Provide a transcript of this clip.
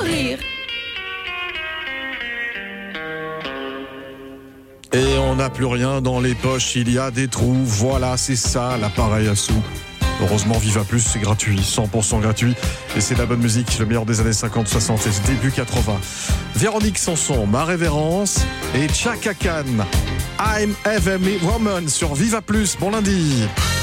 rire. Et on n'a plus rien dans les poches, il y a des trous. Voilà, c'est ça, l'appareil à sous. Heureusement, Viva Plus, c'est gratuit, 100% gratuit. Et c'est de la bonne musique, le meilleur des années 50, 60 et début 80. Véronique Sanson, Ma Révérence et Chaka Khan, I'm Heavenly Woman sur Viva Plus. Bon lundi.